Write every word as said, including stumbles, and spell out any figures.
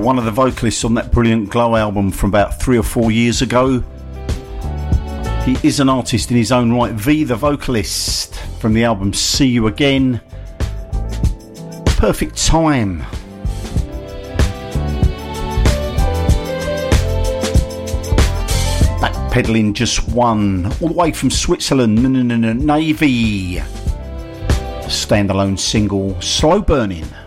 one of the vocalists on that brilliant Glow album from about three or four years ago. He is an artist in his own right. V, the vocalist, from the album See You Again. Perfect Time. Backpedaling Just One, all the way from Switzerland, Navy. Standalone single, Slow Burning.